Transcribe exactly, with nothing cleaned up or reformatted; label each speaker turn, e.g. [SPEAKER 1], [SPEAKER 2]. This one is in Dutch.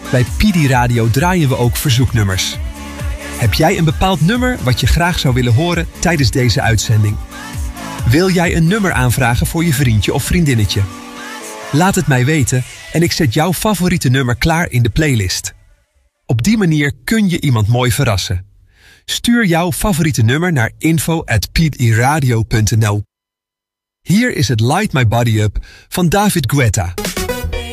[SPEAKER 1] Bij P D Radio draaien we ook verzoeknummers. Heb jij een bepaald nummer wat je graag zou willen horen tijdens deze uitzending? Wil jij een nummer aanvragen voor je vriendje of vriendinnetje? Laat het mij weten en ik zet jouw favoriete nummer klaar in de playlist. Op die manier kun je iemand mooi verrassen. Stuur jouw favoriete nummer naar info at p d radio punt n l. Hier is het Light My Body Up van David Guetta.